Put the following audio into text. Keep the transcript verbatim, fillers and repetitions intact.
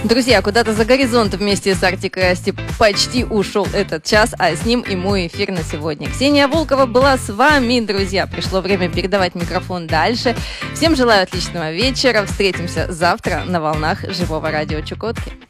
Друзья, куда-то за горизонт вместе с Артик и Асти почти ушел этот час, а с ним и мой эфир на сегодня. Ксения Волкова была с вами, друзья. Пришло время передавать микрофон дальше. Всем желаю отличного вечера. Встретимся завтра на волнах Живого радио Чукотки.